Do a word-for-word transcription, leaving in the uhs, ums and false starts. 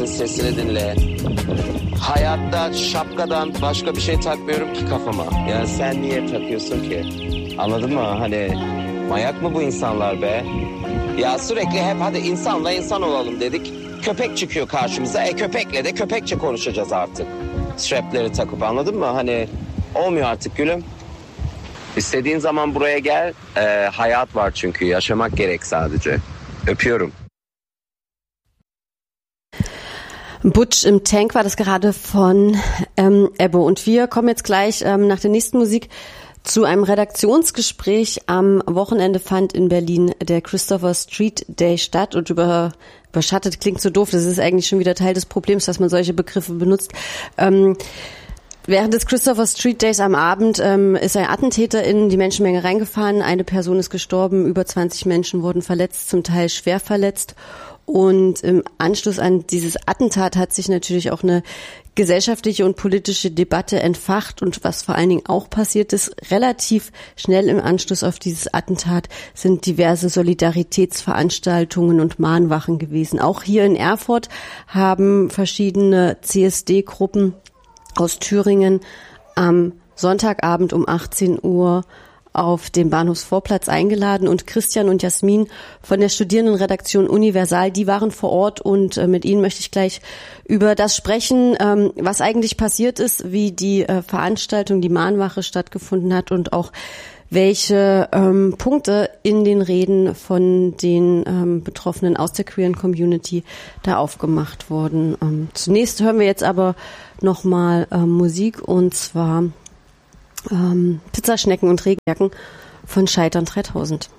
sesini dinle. Hayatta şapkadan başka bir şey takmıyorum ki kafama. Ya sen niye takıyorsun ki? Anladın mı? Hani manyak mı bu insanlar be? Ya sürekli hep hadi insanla insan olalım dedik. Köpek çıkıyor karşımıza. E köpekle de köpekçe konuşacağız artık. Strapleri takıp, anladın mı? Hani olmuyor artık gülüm. İstediğin zaman buraya gel. E, hayat var çünkü. Yaşamak gerek sadece. Öpüyorum. Butch im Tank war das gerade von ähm, Ebbo. Und wir kommen jetzt gleich ähm, nach der nächsten Musik zu einem Redaktionsgespräch. Am Wochenende fand in Berlin der Christopher Street Day statt und über, überschattet klingt so doof. Das ist eigentlich schon wieder Teil des Problems, dass man solche Begriffe benutzt. Ähm, Während des Christopher Street Days am Abend ähm, ist ein Attentäter in die Menschenmenge reingefahren. Eine Person ist gestorben, über zwanzig Menschen wurden verletzt, zum Teil schwer verletzt. Und im Anschluss an dieses Attentat hat sich natürlich auch eine gesellschaftliche und politische Debatte entfacht. Und was vor allen Dingen auch passiert ist, relativ schnell im Anschluss auf dieses Attentat sind diverse Solidaritätsveranstaltungen und Mahnwachen gewesen. Auch hier in Erfurt haben verschiedene C S D-Gruppen aus Thüringen am Sonntagabend um achtzehn Uhr auf dem Bahnhofsvorplatz eingeladen, und Christian und Jasmin von der Studierendenredaktion Universal, die waren vor Ort, und äh, mit ihnen möchte ich gleich über das sprechen, ähm, was eigentlich passiert ist, wie die äh, Veranstaltung, die Mahnwache stattgefunden hat und auch welche ähm, Punkte in den Reden von den ähm, Betroffenen aus der queeren Community da aufgemacht wurden. Ähm, zunächst hören wir jetzt aber nochmal ähm, Musik, und zwar ähm, Pizzaschnecken und Regenjacken von Scheitern dreitausend.